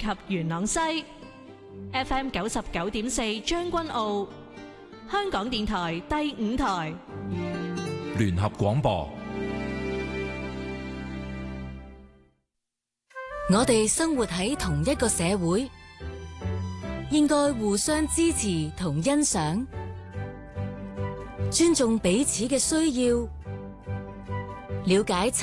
元朗西 ，FM 99.4將軍澳，香港電台第5台聯合廣播。 我哋生活喺同一個社會，應該互相支持同欣賞，尊重彼此嘅需要，了解